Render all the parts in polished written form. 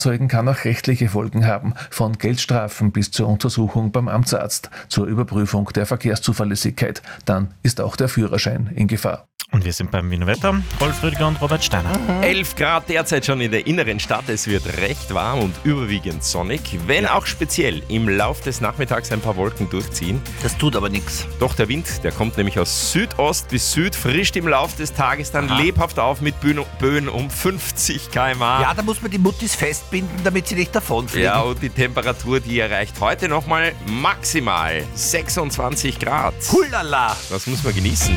Zeugen kann auch rechtliche Folgen haben, von Geldstrafen bis zur Untersuchung beim Amtsarzt, zur Überprüfung der Verkehrszuverlässigkeit. Dann ist auch der Führerschein in Gefahr. Und wir sind beim Wiener Wetter. Rolf Rüdiger und Robert Steiner. 11 Grad derzeit schon in der inneren Stadt. Es wird recht warm und überwiegend sonnig, wenn auch speziell im Lauf des Nachmittags ein paar Wolken durchziehen. Das tut aber nichts. Doch der Wind, der kommt nämlich aus Südost bis Süd, frischt im Lauf des Tages dann lebhaft auf mit Böen um 50 km/h. Ja, da muss man die Muttis festbinden, damit sie nicht davonfliegen. Ja, und die Temperatur, die erreicht heute nochmal maximal 26 Grad. Hulala! Das muss man genießen.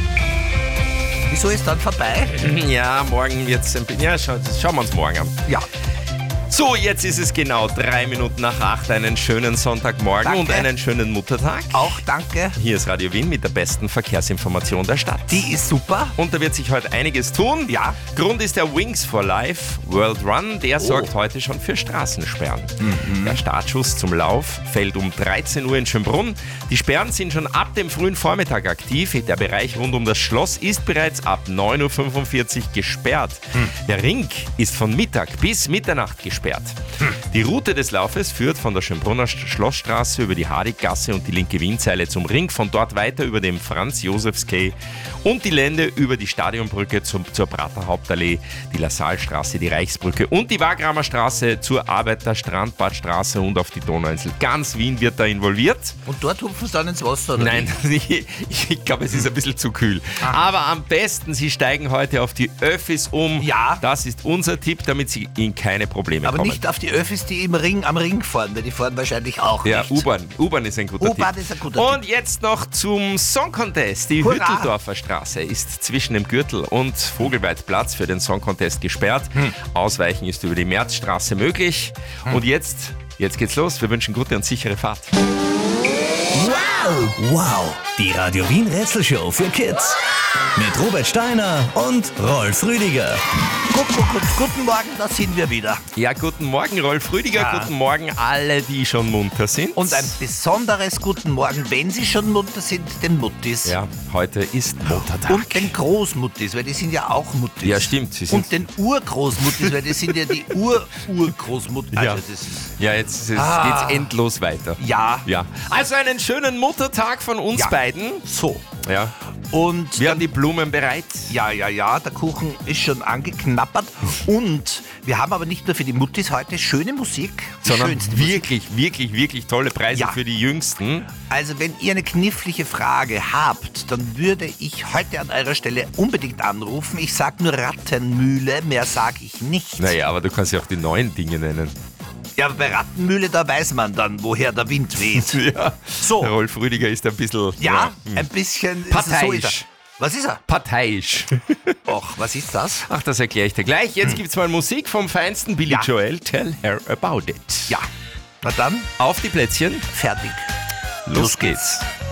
Wieso ist dann vorbei? Ja, morgen wird's schauen wir uns morgen an. Ja. So, jetzt ist es genau 3 Minuten nach 8. Einen schönen Sonntagmorgen Danke. und einen schönen Muttertag. Auch danke. Hier ist Radio Wien mit der besten Verkehrsinformation der Stadt. Die ist super. Und da wird sich heute einiges tun. Ja. Grund ist der Wings for Life World Run. Der sorgt heute schon für Straßensperren. Der Startschuss zum Lauf fällt um 13 Uhr in Schönbrunn. Die Sperren sind schon ab dem frühen Vormittag aktiv. Der Bereich rund um das Schloss ist bereits ab 9.45 Uhr gesperrt. Der Ring ist von Mittag bis Mitternacht gesperrt. Die Route des Laufes führt von der Schönbrunner Schlossstraße über die Hadiggasse und die linke Wienzeile zum Ring, von dort weiter über den Franz-Josefs-Quai und die Lände über die Stadionbrücke zur Prater Hauptallee, die Lassalstraße, die Reichsbrücke und die Wagramer Straße zur Arbeiter-Strandbadstraße und auf die Donauinsel. Ganz Wien wird da involviert. Und dort hupfen sie dann ins Wasser, oder? Nein, ich glaube, es ist ein bisschen zu kühl. Aber am besten, Sie steigen heute auf die Öffis um. Ja. Das ist unser Tipp, damit Sie in keine Probleme Aber kommen. nicht auf die Öffis, die am Ring fahren, weil die fahren wahrscheinlich auch Ja, nicht. U-Bahn ist ein guter Tipp. U-Bahn ist ein guter Und jetzt noch zum Song Contest. Die Hurra! Hütteldorfer Straße ist zwischen dem Gürtel und Vogelweidplatz für den Song Contest gesperrt. Ausweichen ist über die Märzstraße möglich. Und jetzt geht's los. Wir wünschen gute und sichere Fahrt. Wow, die Radio Wien Rätselshow für Kids. Mit Robert Steiner und Rolf Rüdiger. Guten Morgen, da sind wir wieder. Ja, guten Morgen, Rolf Rüdiger. Ja. Guten Morgen alle, die schon munter sind. Und ein besonderes Guten Morgen, wenn sie schon munter sind, den Muttis. Ja, heute ist Muttertag. Und den Großmuttis, weil die sind ja auch Muttis. Ja, stimmt. Sie sind Und den Urgroßmuttis, weil die sind ja die Urgroßmuttis. Ja. Also das ist, Ja, jetzt geht's endlos weiter. ja, Ja. Also einen schönen Muttertag von uns Ja. beiden. so. Ja. Und Wir haben die Blumen bereit. ja, der Kuchen ist schon angeknappert. Und wir haben aber nicht nur für die Muttis heute schöne Musik, die Sondern schönste Musik. wirklich tolle Preise Ja. für die Jüngsten. Also wenn ihr eine knifflige Frage habt, dann würde ich heute an eurer Stelle unbedingt anrufen. Ich sag nur Rattenmühle, mehr sage ich nicht. Naja, aber du kannst ja auch die neuen Dinge nennen. Ja, aber bei Rattenmühle, da weiß man dann, woher der Wind weht. Ja. So. Der Rolf Rüdiger ist ein bisschen Ja, ein bisschen... Parteiisch. So ist er. Was ist er? parteiisch. Och, was ist das? Ach, das erkläre ich dir gleich. Jetzt gibt's mal Musik vom feinsten Billy Ja. Joel. Tell her about it. Ja. Na dann, Auf die Plätzchen. fertig. Los geht's.